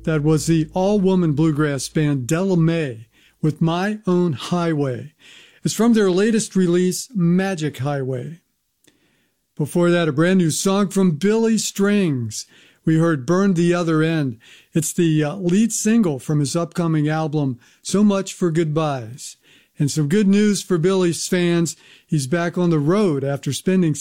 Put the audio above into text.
That was the all-woman bluegrass band Della Mae with My Own Highway. It's from their latest release, Magic Highway. Before that, a brand new song from Billy Strings. We heard Burn the Other End. It's the lead single from his upcoming album, So Much for Goodbyes. And some good news for Billy's fans. He's back on the road after spending